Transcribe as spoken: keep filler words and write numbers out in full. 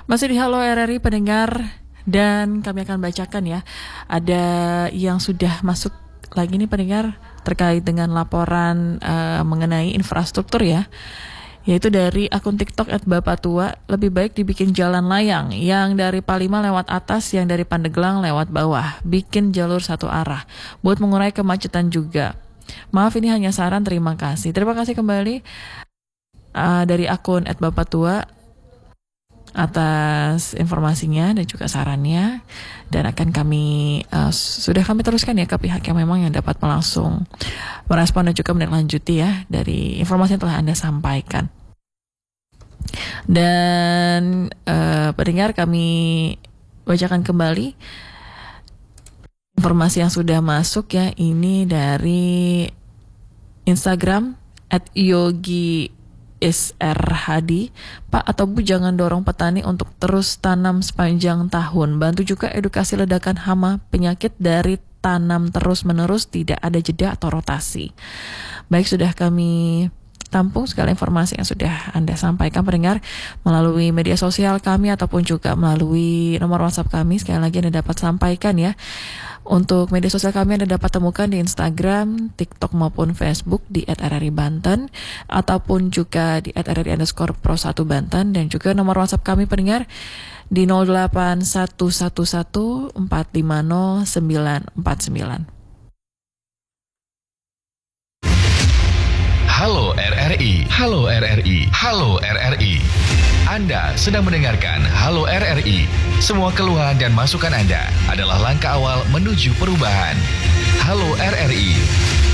Masih di Halo R R I pendengar, dan kami akan bacakan ya. Ada yang sudah masuk lagi nih pendengar terkait dengan laporan uh, mengenai infrastruktur ya. Yaitu dari akun TikTok at Bapak Tua, lebih baik dibikin jalan layang, yang dari Palima lewat atas, yang dari Pandeglang lewat bawah, bikin jalur satu arah, buat mengurai kemacetan juga. Maaf ini hanya saran, terima kasih. Terima kasih kembali uh, dari akun at Bapak Tua atas informasinya dan juga sarannya, dan akan kami uh, sudah kami teruskan ya ke pihak yang memang yang dapat langsung merespon dan juga menindaklanjuti ya dari informasi yang telah Anda sampaikan. Dan uh, pendengar, kami bacakan kembali informasi yang sudah masuk ya. Ini dari Instagram at yogi S R Hadi. Pak atau Bu, jangan dorong petani untuk terus tanam sepanjang tahun. Bantu juga edukasi ledakan hama penyakit dari tanam terus-menerus, tidak ada jeda atau rotasi. Baik, sudah kami tampung segala informasi yang sudah Anda sampaikan pendengar melalui media sosial kami ataupun juga melalui nomor WhatsApp kami. Sekali lagi Anda dapat sampaikan ya. Untuk media sosial kami Anda dapat temukan di Instagram, TikTok maupun Facebook di at r r i banten, ataupun juga di at r r i underscore pro satu banten, dan juga nomor WhatsApp kami pendengar di nol delapan satu satu satu empat lima nol sembilan empat sembilan. Halo R R I, Halo R R I, Halo R R I. Anda sedang mendengarkan Halo R R I. Semua keluhan dan masukan Anda adalah langkah awal menuju perubahan. Halo R R I.